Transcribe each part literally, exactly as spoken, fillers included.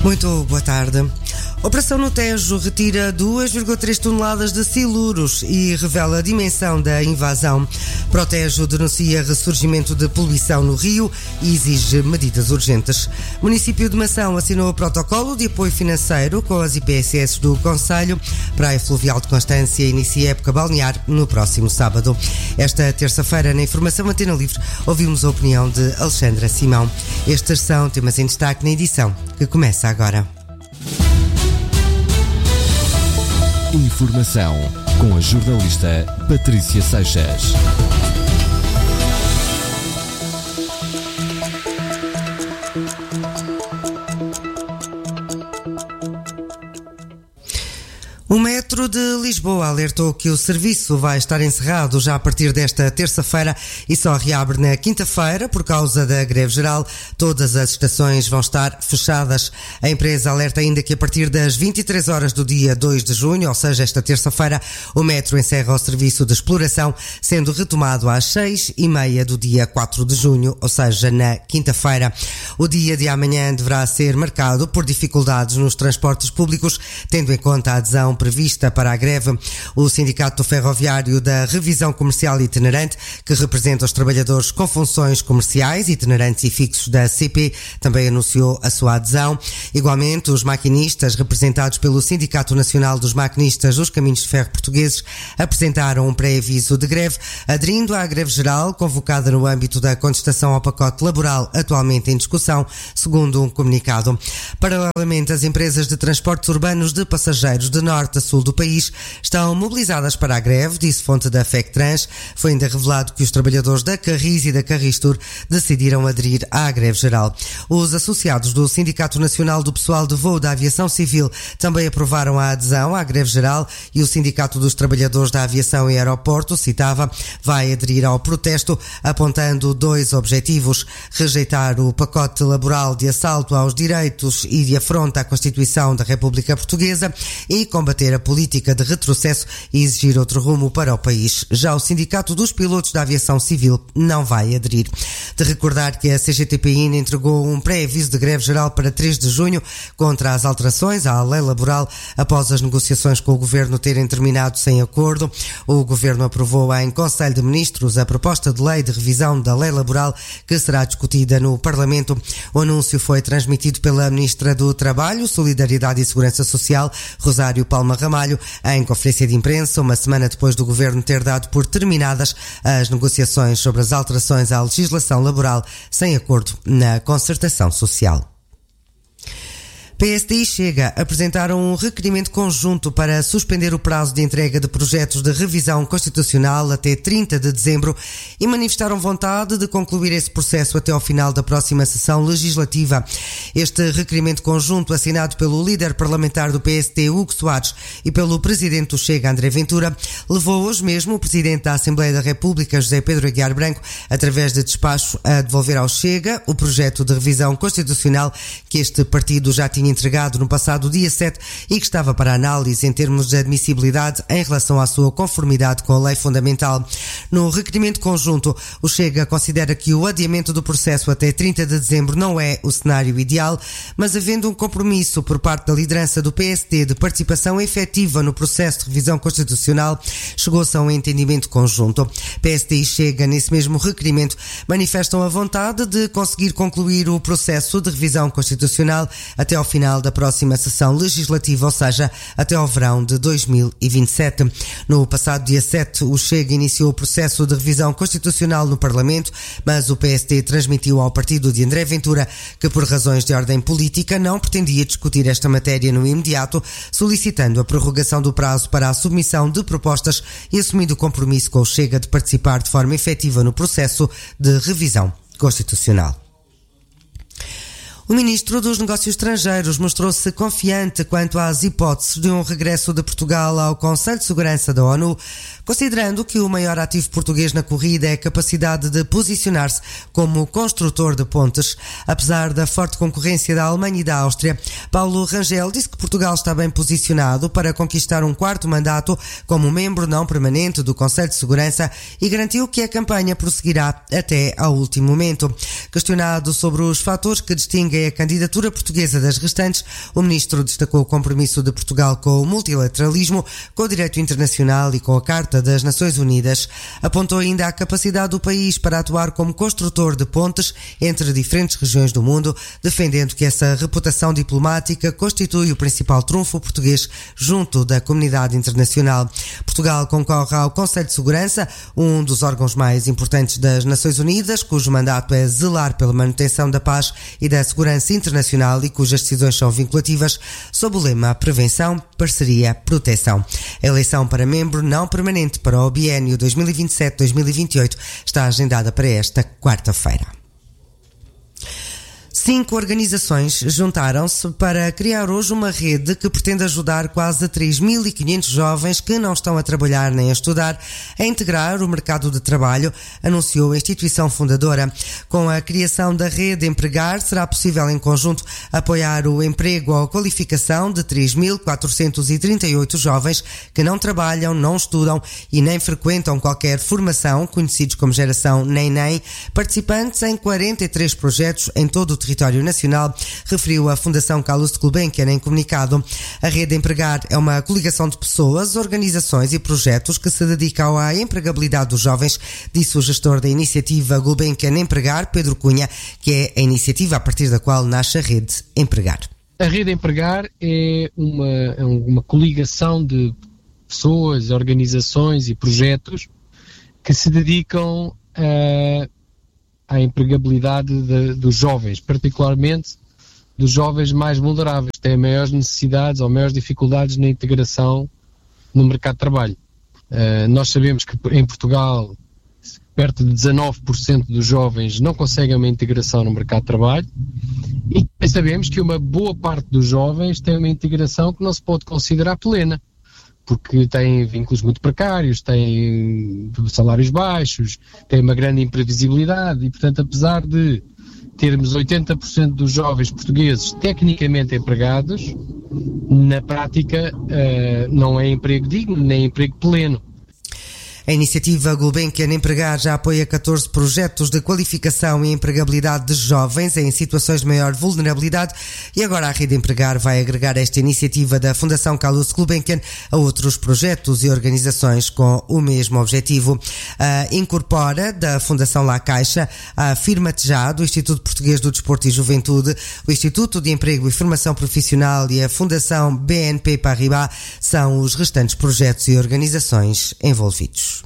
Muito boa tarde. Operação no Tejo retira duas vírgula três toneladas de siluros e revela a dimensão da invasão. Protejo denuncia ressurgimento de poluição no rio e exige medidas urgentes. O município de Mação assinou o protocolo de apoio financeiro com as I P S S do Concelho. Praia Fluvial de Constância inicia a época balnear no próximo sábado. Esta terça-feira, na Informação Antena Livre, ouvimos a opinião de Alexandra Simão. Estes são temas em destaque na edição que começa agora. Informação com a jornalista Patrícia Seixas. O Metro de Lisboa alertou que o serviço vai estar encerrado já a partir desta terça-feira e só reabre na quinta-feira por causa da greve geral. Todas as estações vão estar fechadas. A empresa alerta ainda que a partir das vinte e três horas do dia dois de junho, ou seja, esta terça-feira, o metro encerra o serviço de exploração, sendo retomado às seis e meia do dia quatro de junho, ou seja, na quinta-feira. O dia de amanhã deverá ser marcado por dificuldades nos transportes públicos, tendo em conta a adesão prevista para a greve. O Sindicato Ferroviário da Revisão Comercial Itinerante, que representa os trabalhadores com funções comerciais, itinerantes e fixos da C P, também anunciou a sua adesão. Igualmente, os maquinistas, representados pelo Sindicato Nacional dos Maquinistas dos Caminhos de Ferro Portugueses, apresentaram um pré-aviso de greve, aderindo à greve geral convocada no âmbito da contestação ao pacote laboral atualmente em discussão, segundo um comunicado. Paralelamente, as empresas de transportes urbanos de passageiros de norte a sul do país estão mobilizadas para a greve, disse fonte da FECTRANS. Foi ainda revelado que os trabalhadores da Carris e da Carristur decidiram aderir à greve geral. Os associados do Sindicato Nacional do Pessoal de Voo da Aviação Civil também aprovaram a adesão à greve geral e o Sindicato dos Trabalhadores da Aviação e Aeroporto, citava, vai aderir ao protesto, apontando dois objetivos: rejeitar o pacote laboral de assalto aos direitos e de afronta à Constituição da República Portuguesa e combater a política de retrocesso e exigir outro rumo para o país. Já o Sindicato dos Pilotos da Aviação Civil não vai aderir. De recordar que a C G T P ainda entregou um pré-aviso de greve geral para três de junho contra as alterações à lei laboral após as negociações com o Governo terem terminado sem acordo. O Governo aprovou em Conselho de Ministros a proposta de lei de revisão da lei laboral que será discutida no Parlamento. O anúncio foi transmitido pela Ministra do Trabalho, Solidariedade e Segurança Social, Rosário Palma Ramalho, em conferência de imprensa, uma semana depois do Governo ter dado por terminadas as negociações sobre as alterações à legislação laboral sem acordo na concertação social. P S D e Chega apresentaram um requerimento conjunto para suspender o prazo de entrega de projetos de revisão constitucional até trinta de dezembro e manifestaram vontade de concluir esse processo até ao final da próxima sessão legislativa. Este requerimento conjunto, assinado pelo líder parlamentar do P S D, Hugo Soares, e pelo presidente do Chega, André Ventura, levou hoje mesmo o presidente da Assembleia da República, José Pedro Aguiar Branco, através de despacho, a devolver ao Chega o projeto de revisão constitucional que este partido já tinha entregado no passado dia sete e que estava para análise em termos de admissibilidade em relação à sua conformidade com a lei fundamental. No requerimento conjunto, o Chega considera que o adiamento do processo até trinta de dezembro não é o cenário ideal, mas havendo um compromisso por parte da liderança do P S D de participação efetiva no processo de revisão constitucional, chegou-se a um entendimento conjunto. P S D e Chega, nesse mesmo requerimento, manifestam a vontade de conseguir concluir o processo de revisão constitucional até ao final da próxima sessão legislativa, ou seja, até ao verão de dois mil e vinte e sete. No passado dia sete, o Chega iniciou o processo de revisão constitucional no Parlamento, mas o P S D transmitiu ao partido de André Ventura que, por razões de ordem política, não pretendia discutir esta matéria no imediato, solicitando a prorrogação do prazo para a submissão de propostas e assumindo o compromisso com o Chega de participar de forma efetiva no processo de revisão constitucional. O ministro dos Negócios Estrangeiros mostrou-se confiante quanto às hipóteses de um regresso de Portugal ao Conselho de Segurança da ONU, considerando que o maior ativo português na corrida é a capacidade de posicionar-se como construtor de pontes. Apesar da forte concorrência da Alemanha e da Áustria, Paulo Rangel disse que Portugal está bem posicionado para conquistar um quarto mandato como membro não permanente do Conselho de Segurança e garantiu que a campanha prosseguirá até ao último momento. Questionado sobre os fatores que distinguem é a candidatura portuguesa das restantes, o ministro destacou o compromisso de Portugal com o multilateralismo, com o direito internacional e com a Carta das Nações Unidas. Apontou ainda a capacidade do país para atuar como construtor de pontes entre diferentes regiões do mundo, defendendo que essa reputação diplomática constitui o principal trunfo português junto da comunidade internacional. Portugal concorre ao Conselho de Segurança, um dos órgãos mais importantes das Nações Unidas, cujo mandato é zelar pela manutenção da paz e da segurança internacional e cujas decisões são vinculativas, sob o lema Prevenção, Parceria, Proteção. A eleição para membro não permanente para o biênio dois mil e vinte e sete a dois mil e vinte e oito está agendada para esta quarta-feira. Cinco organizações juntaram-se para criar hoje uma rede que pretende ajudar quase três mil e quinhentos jovens que não estão a trabalhar nem a estudar a integrar o mercado de trabalho, anunciou a instituição fundadora. Com a criação da rede Empregar, será possível em conjunto apoiar o emprego ou a qualificação de três mil quatrocentos e trinta e oito jovens que não trabalham, não estudam e nem frequentam qualquer formação, conhecidos como geração nem nem, participantes em quarenta e três projetos em todo o território nacional, referiu a Fundação Calouste Gulbenkian em comunicado. A Rede Empregar é uma coligação de pessoas, organizações e projetos que se dedicam à empregabilidade dos jovens, disse o gestor da iniciativa Gulbenkian Empregar, Pedro Cunha, que é a iniciativa a partir da qual nasce a Rede Empregar. A Rede Empregar é uma, é uma coligação de pessoas, organizações e projetos que se dedicam a à empregabilidade de, dos jovens, particularmente dos jovens mais vulneráveis, que têm maiores necessidades ou maiores dificuldades na integração no mercado de trabalho. Uh, nós sabemos que em Portugal perto de dezanove por cento dos jovens não conseguem uma integração no mercado de trabalho e sabemos que uma boa parte dos jovens tem uma integração que não se pode considerar plena, porque têm vínculos muito precários, têm salários baixos, têm uma grande imprevisibilidade e, portanto, apesar de termos oitenta por cento dos jovens portugueses tecnicamente empregados, na prática uh, não é emprego digno, nem emprego pleno. A iniciativa Gulbenkian Empregar já apoia catorze projetos de qualificação e empregabilidade de jovens em situações de maior vulnerabilidade e agora a Rede Empregar vai agregar esta iniciativa da Fundação Calouste Gulbenkian a outros projetos e organizações com o mesmo objetivo. A Incorpora, da Fundação La Caixa, a Firma Tejá, do Instituto Português do Desporto e Juventude, o Instituto de Emprego e Formação Profissional e a Fundação B N P Paribas são os restantes projetos e organizações envolvidos.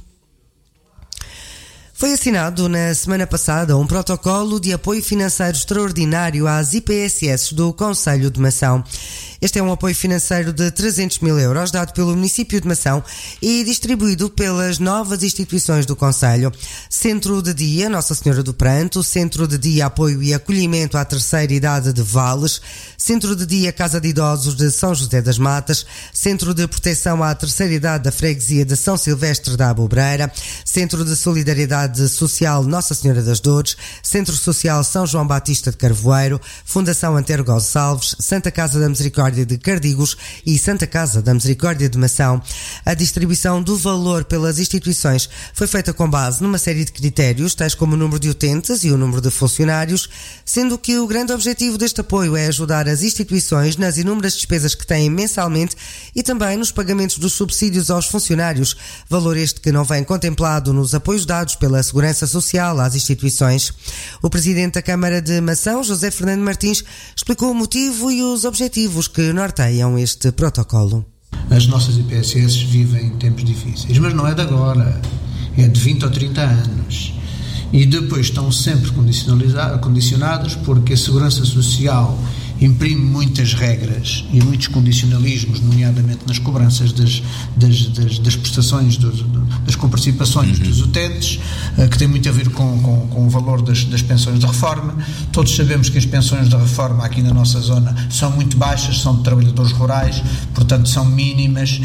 Foi assinado na semana passada um protocolo de apoio financeiro extraordinário às I P S S do Concelho de Mação. Este é um apoio financeiro de trezentos mil euros dado pelo município de Mação e distribuído pelas novas instituições do Concelho. Centro de Dia Nossa Senhora do Pranto, Centro de Dia Apoio e Acolhimento à Terceira Idade de Vales, Centro de Dia Casa de Idosos de São José das Matas, Centro de Proteção à Terceira Idade da Freguesia de São Silvestre da Abobreira, Centro de Solidariedade Social Nossa Senhora das Dores, Centro Social São João Batista de Carvoeiro, Fundação Antero Gonçalves, Santa Casa da Misericórdia de Cardigos e Santa Casa da Misericórdia de Mação. A distribuição do valor pelas instituições foi feita com base numa série de critérios, tais como o número de utentes e o número de funcionários, sendo que o grande objetivo deste apoio é ajudar as instituições nas inúmeras despesas que têm mensalmente e também nos pagamentos dos subsídios aos funcionários, valor este que não vem contemplado nos apoios dados pela Segurança Social às instituições. O Presidente da Câmara de Mação, José Fernando Martins, explicou o motivo e os objetivos que norteiam este protocolo. As nossas I P S S vivem tempos difíceis, mas não é de agora, é de vinte ou trinta anos. E depois estão sempre condicionados porque a Segurança Social imprime muitas regras e muitos condicionalismos, nomeadamente nas cobranças das, das, das, das prestações, dos, das comparticipações uhum. dos utentes, que tem muito a ver com, com, com o valor das, das pensões de reforma. Todos sabemos que as pensões de reforma aqui na nossa zona são muito baixas, são de trabalhadores rurais, portanto são mínimas,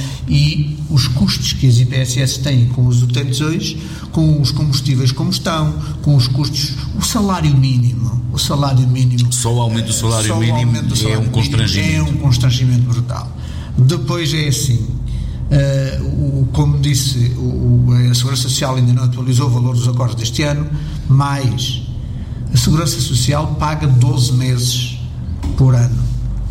e os custos que as I P S S têm com os utentes hoje, com os combustíveis como estão, com os custos, o salário mínimo, o salário mínimo... Só o aumento do salário só mínimo do salário é um constrangimento. É um constrangimento brutal. Depois é assim, uh, o, como disse, o, a Segurança Social ainda não atualizou o valor dos acordos deste ano, mas a Segurança Social paga doze meses por ano.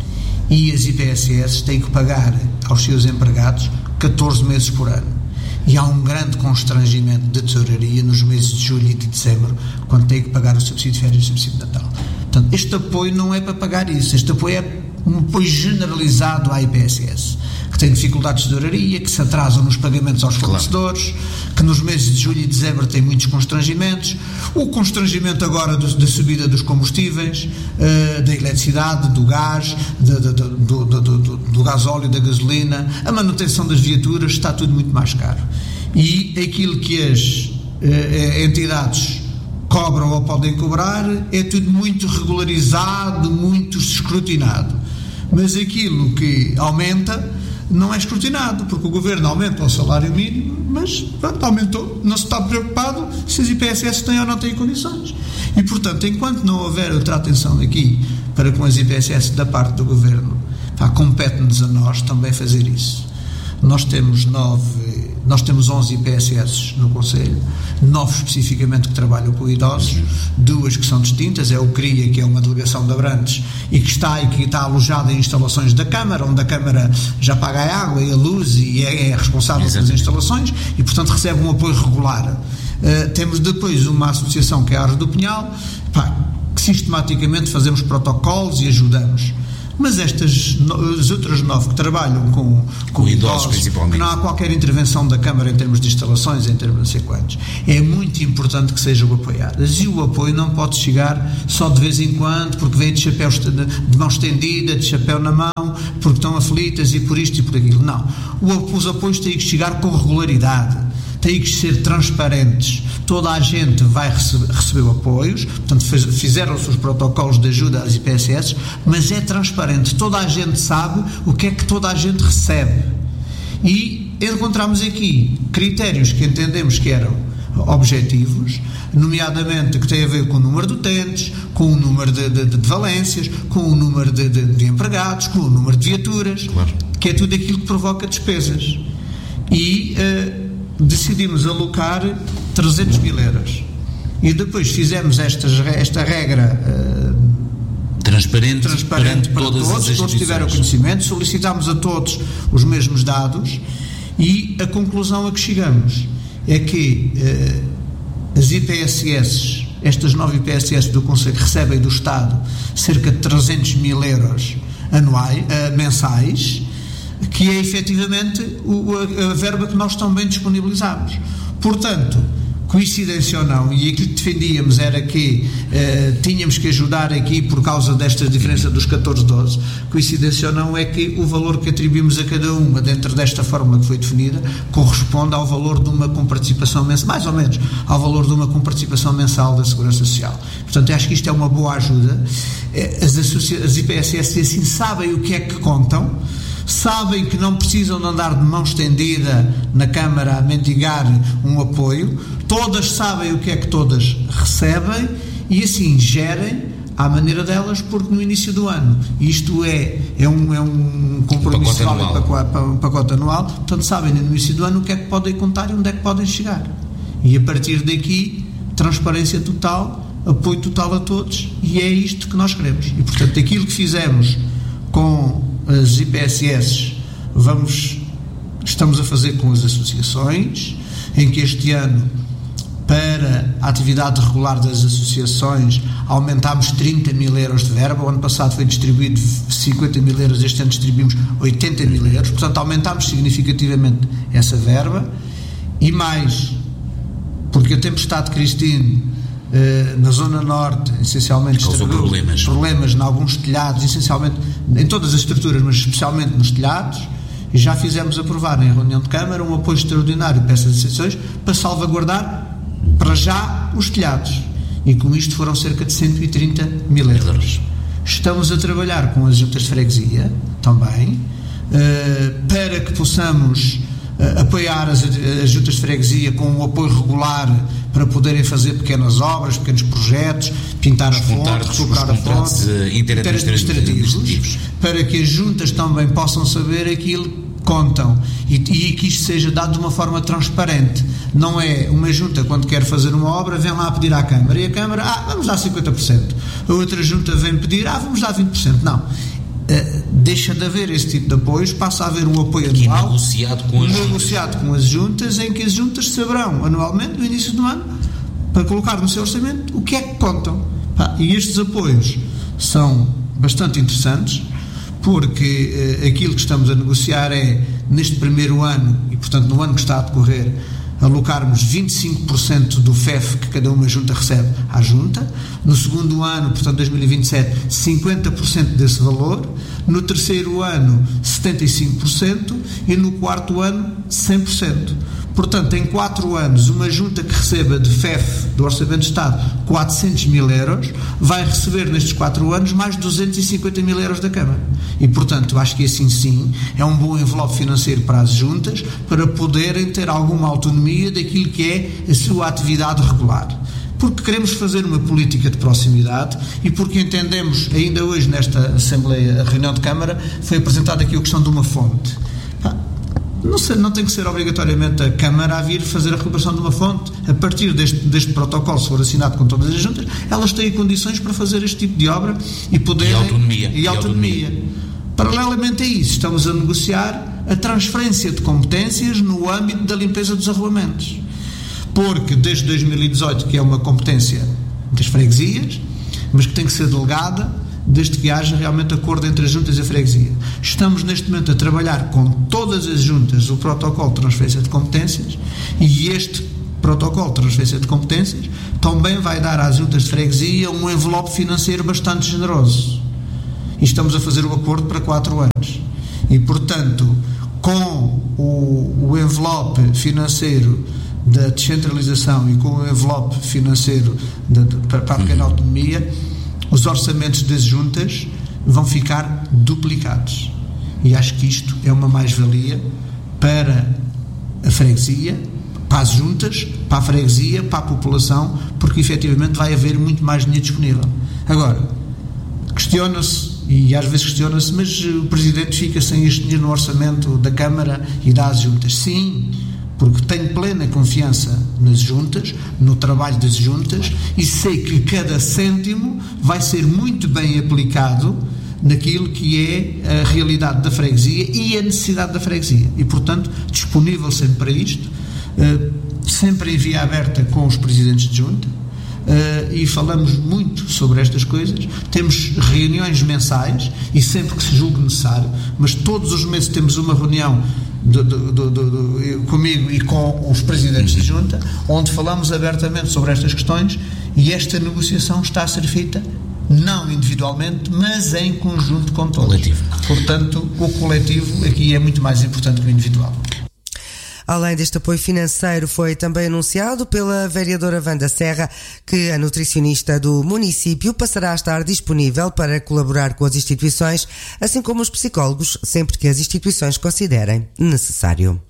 E as I P S S têm que pagar aos seus empregados catorze meses por ano. E há um grande constrangimento de tesouraria nos meses de julho e de dezembro, quando têm que pagar o subsídio de férias e o subsídio de Natal. Portanto, este apoio não é para pagar isso. Este apoio é um apoio generalizado à I P S S, que tem dificuldades de tesouraria, que se atrasam nos pagamentos aos fornecedores, claro, que nos meses de julho e dezembro tem muitos constrangimentos. O constrangimento agora do, da subida dos combustíveis, uh, da eletricidade, do gás, de, de, de, do, do, do, do gasóleo, da gasolina, a manutenção das viaturas, está tudo muito mais caro. E aquilo que as uh, entidades cobram ou podem cobrar é tudo muito regularizado, muito escrutinado. Mas aquilo que aumenta não é escrutinado, porque o governo aumenta o salário mínimo, mas pronto, aumentou, não se está preocupado se as I P S S têm ou não têm condições. E portanto, enquanto não houver outra atenção aqui para com as I P S S da parte do governo, pá, compete-nos a nós também fazer isso. Nós temos nove, nós temos onze I P S S no Conselho, nove especificamente que trabalham com idosos, duas que são distintas, é o CRIA, que é uma delegação de Abrantes e que está, e que está alojada em instalações da Câmara, onde a Câmara já paga a água e a luz e é, é responsável Exatamente. pelas instalações e portanto recebe um apoio regular. Uh, temos depois uma associação que é a Árvore do Pinhal, pá, que sistematicamente fazemos protocolos e ajudamos. Mas estas, as outras nove que trabalham com, com, com idosos, principalmente, que não há qualquer intervenção da Câmara em termos de instalações, em termos de não sei quantos, é muito importante que sejam apoiadas. E o apoio não pode chegar só de vez em quando, porque vem de chapéu, de mão estendida, de chapéu na mão, porque estão aflitas e por isto e por aquilo. Não. Os apoios têm que chegar com regularidade, têm que ser transparentes. Toda a gente vai receber, receber apoios, portanto fizeram-se os protocolos de ajuda às I P S S, mas é transparente, toda a gente sabe o que é que toda a gente recebe. E encontramos aqui critérios que entendemos que eram objetivos, nomeadamente que têm a ver com o número de utentes, com o número de, de, de valências, com o número de, de, de empregados, com o número de viaturas, claro, que é tudo aquilo que provoca despesas. E uh, decidimos alocar trezentos mil euros e depois fizemos estas, esta regra uh, transparente, transparente para todas todos, todos tiveram conhecimento, solicitámos a todos os mesmos dados e a conclusão a que chegamos é que uh, as I P S S, estas nove I P S S do Conselho, recebem do Estado cerca de trezentos mil euros anuais, uh, mensais, que é efetivamente o, a, a verba que nós também disponibilizamos. Portanto, coincidência ou não, e aquilo que defendíamos era que eh, tínhamos que ajudar aqui por causa desta diferença dos catorze, doze, coincidência ou não é que o valor que atribuímos a cada uma dentro desta forma que foi definida corresponde ao valor de uma comparticipação mensal, mais ou menos ao valor de uma comparticipação mensal da Segurança Social. Portanto, acho que isto é uma boa ajuda. As, associa- as I P S S assim sabem o que é que contam, sabem que não precisam de andar de mão estendida na Câmara a mendigar um apoio, todas sabem o que é que todas recebem e assim gerem à maneira delas, porque no início do ano isto é, é, um, é um compromisso válido para um pacote anual, portanto sabem no início do ano o que é que podem contar e onde é que podem chegar, e a partir daqui transparência total, apoio total a todos, e é isto que nós queremos. E portanto aquilo que fizemos com as I P S S, vamos, estamos a fazer com as associações, em que este ano, para a atividade regular das associações, aumentámos trinta mil euros de verba. O ano passado foi distribuído cinquenta mil euros, este ano distribuímos oitenta mil euros, portanto aumentámos significativamente essa verba. E mais, porque a tempestade Cristine, Uh, na Zona Norte, essencialmente causou problemas. problemas em alguns telhados, essencialmente em todas as estruturas, mas especialmente nos telhados, e já fizemos aprovar em reunião de Câmara um apoio extraordinário para essas associações para salvaguardar para já os telhados, e com isto foram cerca de cento e trinta mil euros. Estamos a trabalhar com as juntas de freguesia também, uh, para que possamos uh, apoiar as, as juntas de freguesia com um apoio regular para poderem fazer pequenas obras, pequenos projetos, pintar a fonte, recuperar a fonte, interadministrativos, para que as juntas também possam saber aquilo, contam e, e que isto seja dado de uma forma transparente. Não é uma junta, quando quer fazer uma obra, vem lá pedir à Câmara e a Câmara, ah, vamos dar cinquenta por cento. A outra junta vem pedir, ah, vamos dar vinte por cento. Não. Uh, deixa de haver esse tipo de apoios, passa a haver um apoio que anual é negociado com as negociado juntas. com as juntas, em que as juntas saberão anualmente, no início do ano, para colocar no seu orçamento o que é que contam. Pá, e estes apoios são bastante interessantes, porque uh, aquilo que estamos a negociar é, neste primeiro ano, e portanto no ano que está a decorrer, alocarmos vinte e cinco por cento do F E F que cada uma junta recebe à junta, no segundo ano, portanto dois mil e vinte e sete, cinquenta por cento desse valor, no terceiro ano setenta e cinco por cento e no quarto ano cem por cento. Portanto, em quatro anos, uma junta que receba de F E F, do Orçamento de Estado, quatrocentos mil euros, vai receber nestes quatro anos mais duzentos e cinquenta mil euros da Câmara. E, portanto, acho que assim sim é um bom envelope financeiro para as juntas, para poderem ter alguma autonomia daquilo que é a sua atividade regular. Porque queremos fazer uma política de proximidade e porque entendemos, ainda hoje nesta Assembleia, a reunião de Câmara, foi apresentada aqui a questão de uma fonte. Não, sei, não tem que ser obrigatoriamente a Câmara a vir fazer a recuperação de uma fonte. A partir deste, deste protocolo, se for assinado com todas as juntas, elas têm condições para fazer este tipo de obra e poderem... E autonomia. E autonomia. E autonomia. Paralelamente a isso, estamos a negociar a transferência de competências no âmbito da limpeza dos arruamentos. Porque desde dois mil e dezoito, que é uma competência das freguesias, mas que tem que ser delegada desde que haja realmente acordo entre as juntas e a freguesia. Estamos neste momento a trabalhar com todas as juntas o protocolo de transferência de competências e este protocolo de transferência de competências também vai dar às juntas de freguesia um envelope financeiro bastante generoso. E estamos a fazer o acordo para quatro anos. E, portanto, com o, o envelope financeiro da descentralização e com o envelope financeiro de, de, para a pequena autonomia, os orçamentos das juntas vão ficar duplicados. E acho que isto é uma mais-valia para a freguesia, para as juntas, para a freguesia, para a população, porque efetivamente vai haver muito mais dinheiro disponível. Agora, questiona-se, e às vezes questiona-se, mas o Presidente fica sem este dinheiro no orçamento da Câmara e dá às juntas. Sim, porque tenho plena confiança nas juntas, no trabalho das juntas, e sei que cada cêntimo vai ser muito bem aplicado naquilo que é a realidade da freguesia e a necessidade da freguesia. E, portanto, disponível sempre para isto, sempre em via aberta com os presidentes de junta, e falamos muito sobre estas coisas. Temos reuniões mensais, e sempre que se julgue necessário, mas todos os meses temos uma reunião Do, do, do, do, do, comigo e com os presidentes de junta, onde falamos abertamente sobre estas questões, e esta negociação está a ser feita não individualmente, mas em conjunto com todos. Coletivo. Portanto, o coletivo aqui é muito mais importante que o individual. Além deste apoio financeiro, foi também anunciado pela vereadora Wanda Serra que a nutricionista do município passará a estar disponível para colaborar com as instituições, assim como os psicólogos, sempre que as instituições considerem necessário.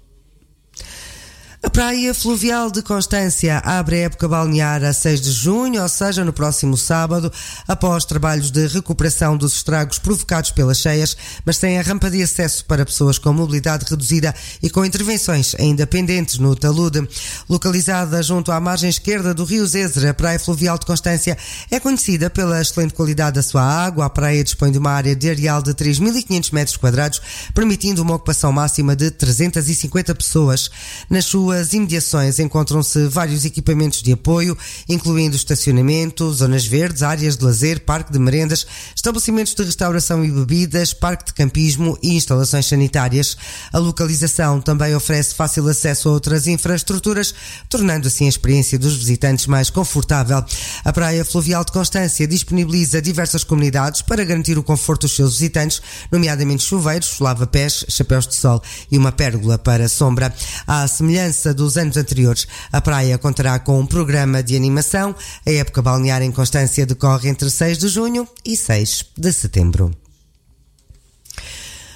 A Praia Fluvial de Constância abre a época balnear a seis de junho, ou seja, no próximo sábado, após trabalhos de recuperação dos estragos provocados pelas cheias, mas sem a rampa de acesso para pessoas com mobilidade reduzida e com intervenções ainda pendentes no talude. Localizada junto à margem esquerda do Rio Zezer, a Praia Fluvial de Constância é conhecida pela excelente qualidade da sua água. A praia dispõe de uma área de areal de três mil e quinhentos metros quadrados, permitindo uma ocupação máxima de trezentas e cinquenta pessoas. Nas suas As imediações encontram-se vários equipamentos de apoio, incluindo estacionamento, zonas verdes, áreas de lazer, parque de merendas, estabelecimentos de restauração e bebidas, parque de campismo e instalações sanitárias. A localização também oferece fácil acesso a outras infraestruturas, tornando assim a experiência dos visitantes mais confortável. A Praia Fluvial de Constância disponibiliza diversas comunidades para garantir o conforto dos seus visitantes, nomeadamente chuveiros, lava-pés, chapéus de sol e uma pérgola para sombra. À semelhança dos anos anteriores, a praia contará com um programa de animação. A época balnear em Constância decorre entre seis de junho e seis de setembro.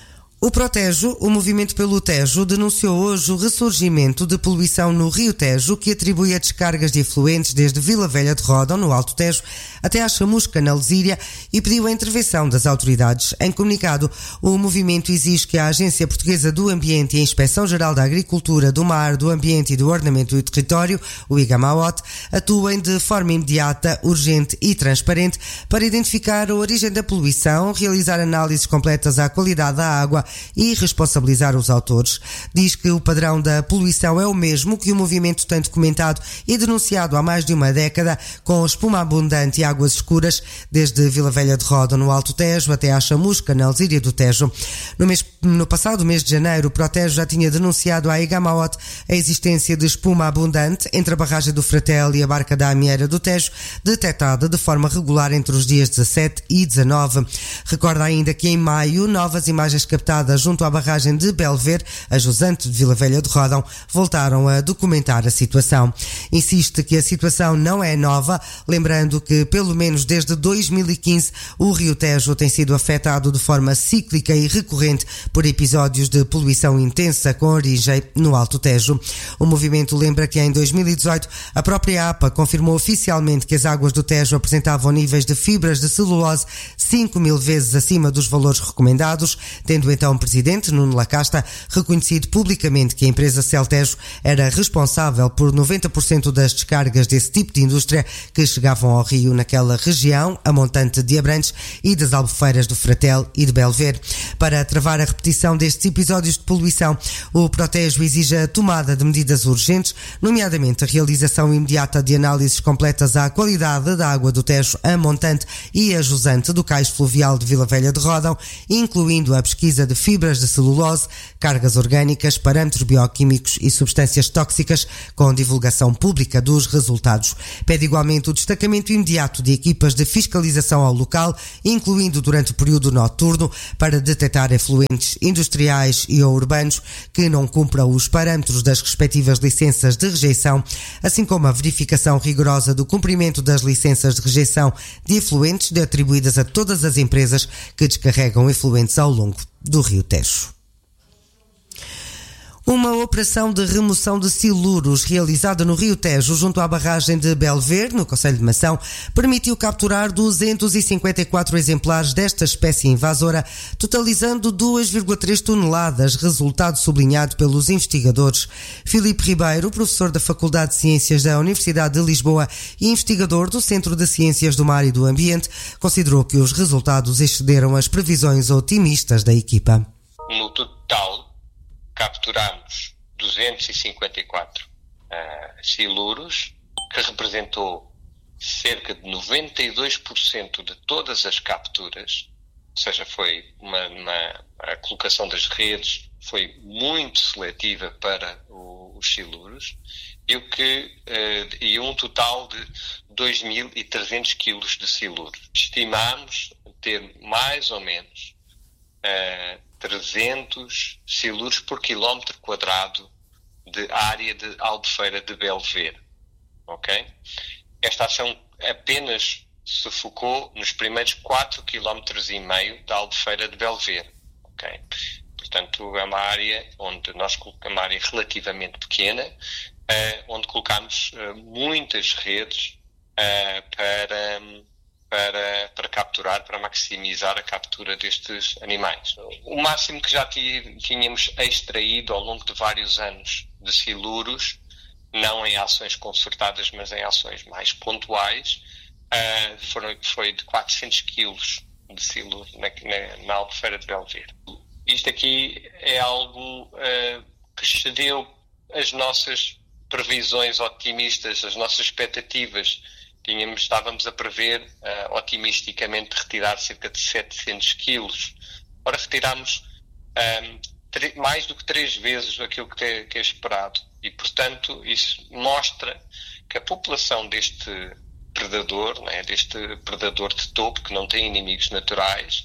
O Protejo, o Movimento pelo Tejo, denunciou hoje o ressurgimento de poluição no Rio Tejo, que atribui a descargas de efluentes desde Vila Velha de Ródão, no Alto Tejo, até à Chamusca, na Lesíria, e pediu a intervenção das autoridades. Em comunicado, o movimento exige que a Agência Portuguesa do Ambiente e a Inspeção-Geral da Agricultura, do Mar, do Ambiente e do Ordenamento do Território, o IGAMAOT, atuem de forma imediata, urgente e transparente para identificar a origem da poluição, realizar análises completas à qualidade da água e responsabilizar os autores. Diz que o padrão da poluição é o mesmo que o movimento tem documentado e denunciado há mais de uma década, com espuma abundante e águas escuras, desde Vila Velha de Ródão, no Alto Tejo, até à Chamusca, na Lesíria do Tejo. No, mês, no passado mês de janeiro, o Protejo já tinha denunciado à IGAMAOT a existência de espuma abundante entre a barragem do Fratel e a barca da Amieira do Tejo, detectada de forma regular entre os dias dezassete e dezanove. Recorda ainda que em maio, novas imagens captadas junto à barragem de Belver, a jusante de Vila Velha de Ródão, voltaram a documentar a situação. Insiste que a situação não é nova, lembrando que pelo menos desde dois mil e quinze o Rio Tejo tem sido afetado de forma cíclica e recorrente por episódios de poluição intensa com origem no Alto Tejo. O movimento lembra que em dois mil e dezoito a própria APA confirmou oficialmente que as águas do Tejo apresentavam níveis de fibras de celulose cinco mil vezes acima dos valores recomendados, tendo então o presidente Nuno Lacasta reconhecido publicamente que a empresa Celtejo era responsável por noventa por cento das descargas desse tipo de indústria que chegavam ao rio naquela região, a montante de Abrantes e das Albufeiras do Fratel e de Belver. Para travar a repetição destes episódios de poluição, o Protejo exige a tomada de medidas urgentes, nomeadamente a realização imediata de análises completas à qualidade da água do Tejo, a montante e a jusante do cais fluvial de Vila Velha de Ródão, incluindo a pesquisa de fibras de celulose, cargas orgânicas, parâmetros bioquímicos e substâncias tóxicas, com divulgação pública dos resultados. Pede igualmente o destacamento imediato de equipas de fiscalização ao local, incluindo durante o período noturno, para detectar efluentes industriais e ou urbanos que não cumpram os parâmetros das respectivas licenças de rejeição, assim como a verificação rigorosa do cumprimento das licenças de rejeição de efluentes atribuídas a todas as empresas que descarregam efluentes ao longo do Rio Tejo. Uma operação de remoção de siluros realizada no Rio Tejo junto à barragem de Belver, no concelho de Mação, permitiu capturar duzentos e cinquenta e quatro exemplares desta espécie invasora, totalizando duas vírgula três toneladas, resultado sublinhado pelos investigadores. Filipe Ribeiro, professor da Faculdade de Ciências da Universidade de Lisboa e investigador do Centro de Ciências do Mar e do Ambiente, considerou que os resultados excederam as previsões otimistas da equipa. No total, capturamos duzentos e cinquenta e quatro uh, siluros, que representou cerca de noventa e dois por cento de todas as capturas, ou seja, foi uma, uma a colocação das redes foi muito seletiva para o, os siluros, e, o que, uh, e um total de dois mil e trezentos quilos de siluros. Estimamos ter mais ou menos uh, trezentos siluros por quilómetro quadrado de área de Albufeira de Belver, ok? Esta ação apenas se focou nos primeiros quatro quilómetros e meio da Albufeira de Belver, ok? Portanto, é uma área onde nós colocamos uma área relativamente pequena, uh, onde colocamos uh, muitas redes uh, para... Para, para capturar, para maximizar a captura destes animais. O máximo que já tínhamos extraído ao longo de vários anos de siluros, não em ações concertadas, mas em ações mais pontuais, uh, foram, foi de quatrocentos quilos de siluro na, na, na Albufeira de Belver. Isto aqui é algo uh, que excedeu as nossas previsões otimistas, as nossas expectativas. Tínhamos, estávamos a prever uh, otimisticamente retirar cerca de setecentos quilos. Ora, retirámos um, tre- mais do que três vezes aquilo que é, que é esperado. E, portanto, isso mostra que a população deste predador, né, deste predador de topo, que não tem inimigos naturais,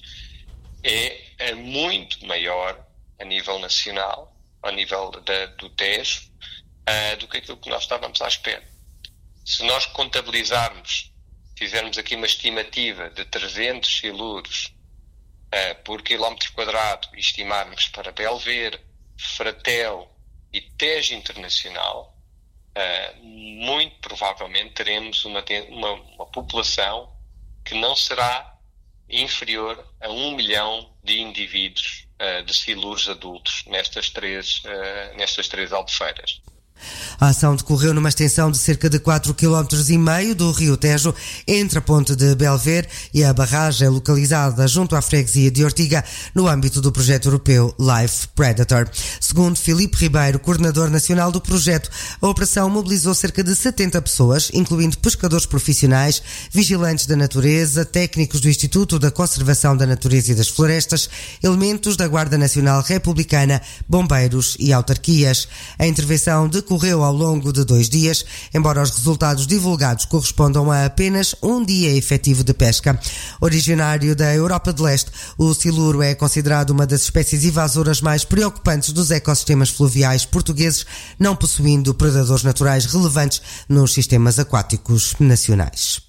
é, é muito maior a nível nacional, ao nível da, do Tejo, uh, do que aquilo que nós estávamos à espera. Se nós contabilizarmos, fizermos aqui uma estimativa de trezentos siluros uh, por quilómetro quadrado estimarmos para Belver, Fratel e Tejo Internacional, uh, muito provavelmente teremos uma, uma, uma população que não será inferior a um milhão de indivíduos uh, de siluros adultos nestas três, uh, nestas três albufeiras. A ação decorreu numa extensão de cerca de quatro vírgula cinco quilómetros do Rio Tejo, entre a ponte de Belver e a barragem localizada junto à freguesia de Ortiga, no âmbito do projeto europeu Life Predator. Segundo Filipe Ribeiro, coordenador nacional do projeto, a operação mobilizou cerca de setenta pessoas, incluindo pescadores profissionais, vigilantes da natureza, técnicos do Instituto da Conservação da Natureza e das Florestas, elementos da Guarda Nacional Republicana, bombeiros e autarquias. A intervenção de decorreu ao longo de dois dias, embora os resultados divulgados correspondam a apenas um dia efetivo de pesca. Originário da Europa de Leste, o siluro é considerado uma das espécies invasoras mais preocupantes dos ecossistemas fluviais portugueses, não possuindo predadores naturais relevantes nos sistemas aquáticos nacionais.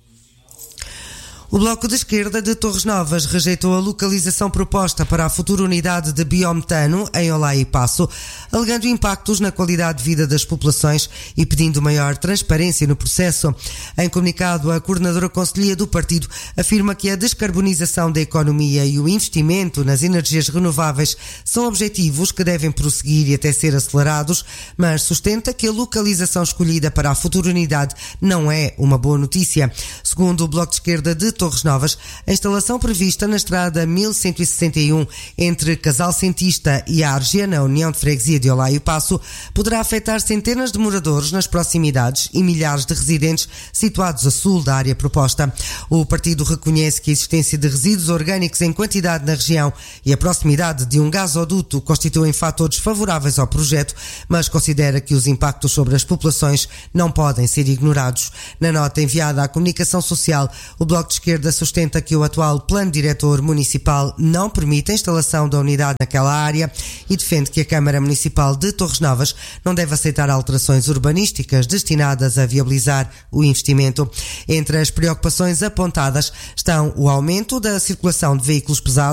O Bloco de Esquerda de Torres Novas rejeitou a localização proposta para a futura unidade de biometano em Olá e Paço, alegando impactos na qualidade de vida das populações e pedindo maior transparência no processo. Em comunicado, a coordenadora conselhia do partido afirma que a descarbonização da economia e o investimento nas energias renováveis são objetivos que devem prosseguir e até ser acelerados, mas sustenta que a localização escolhida para a futura unidade não é uma boa notícia. Segundo o Bloco de Esquerda de Torres Novas, a instalação prevista na estrada mil cento e sessenta e um entre Casal Sentista e a Argia, na União de Freguesia de Olá e Paço, poderá afetar centenas de moradores nas proximidades e milhares de residentes situados a sul da área proposta. O partido reconhece que a existência de resíduos orgânicos em quantidade na região e a proximidade de um gasoduto constituem fatores favoráveis ao projeto, mas considera que os impactos sobre as populações não podem ser ignorados. Na nota enviada à Comunicação Social, o Bloco de Esquerda sustenta que o atual plano diretor municipal não permite a instalação da unidade naquela área e defende que a Câmara Municipal de Torres Novas não deve aceitar alterações urbanísticas destinadas a viabilizar o investimento. Entre as preocupações apontadas estão o aumento da circulação de veículos pesados